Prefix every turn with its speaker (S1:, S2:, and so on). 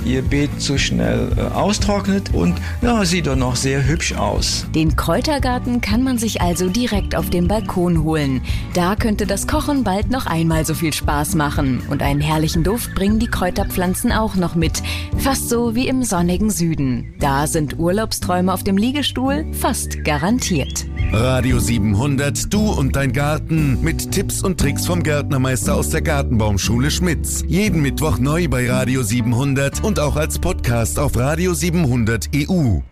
S1: ihr Beet zu schnell austrocknet und ja, sieht doch noch sehr hübsch aus.
S2: Den Kräutergarten kann man sich also direkt auf dem Balkon holen. Da könnte das Kochen bald noch einmal so viel Spaß machen. Und einen herrlichen Duft bringen die Kräuterpflanzen auch noch mit. Fast so wie im sonnigen Süden. Da sind Urlaubsträume auf dem Liegestuhl fast garantiert.
S3: Radio 700, du und dein Garten. Mit Tipps und Tricks vom Gärtnermeister aus der Gartenbaumschule Schmitz. Jeden Mittwoch neu bei Radio 700 und auch als Podcast auf Radio 700 EU.